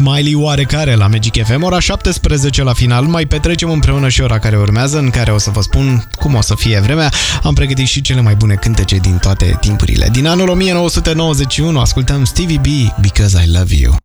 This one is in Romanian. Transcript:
Miley oarecare la Magic FM, ora 17 la final. Mai petrecem împreună și ora care urmează, în care o să vă spun cum o să fie vremea. Am pregătit și cele mai bune cântece din toate timpurile. Din anul 1991 ascultăm Stevie B, Because I Love You.